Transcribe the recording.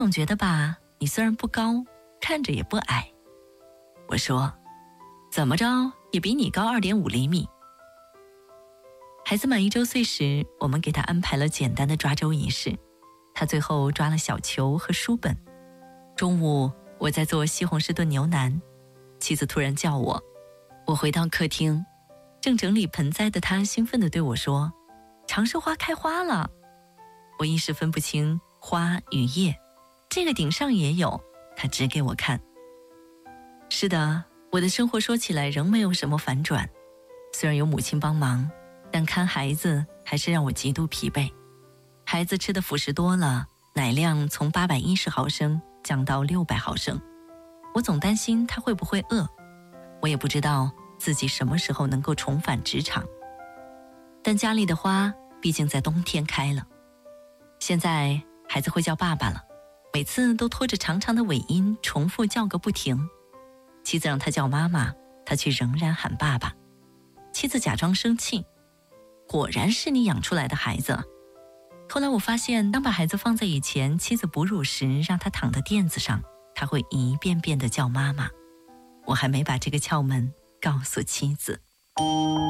总觉得吧，你虽然不高，看着也不矮。我说，怎么着也比你高2.5厘米。孩子满1周岁时，我们给他安排了简单的抓周仪式，他最后抓了小球和书本。中午我在做西红柿炖牛腩，妻子突然叫我，我回到客厅，正整理盆栽的他兴奋地对我说，长寿花开花了。我一时分不清花与叶，这个顶上也有，他指给我看。是的，我的生活说起来仍没有什么反转，虽然有母亲帮忙，但看孩子还是让我极度疲惫。孩子吃的辅食多了，奶量从810毫升降到600毫升，我总担心他会不会饿。我也不知道自己什么时候能够重返职场，但家里的花毕竟在冬天开了。现在孩子会叫爸爸了，每次都拖着长长的尾音重复叫个不停。妻子让他叫妈妈，他却仍然喊爸爸。妻子假装生气，果然是你养出来的孩子。后来我发现，当把孩子放在以前妻子哺乳时，让他躺在垫子上，他会一遍遍地叫妈妈。我还没把这个窍门告诉妻子。